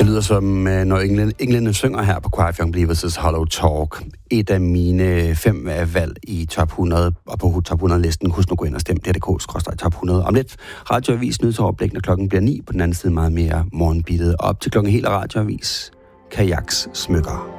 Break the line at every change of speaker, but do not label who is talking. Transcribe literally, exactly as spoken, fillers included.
lyder som, når England, englænderne synger her på Quiet Young Believers' Hollow Talk. Et af mine fem valg i top hundrede, og på top hundrede-listen. Husk nu gå ind og stemme D R K skråstreg top hundrede. Om lidt Radioavis nyhedsoverblik, når klokken bliver ni. På den anden side meget mere morgenbittet. Op til klokken helt Radioavis. Kajaks smykker.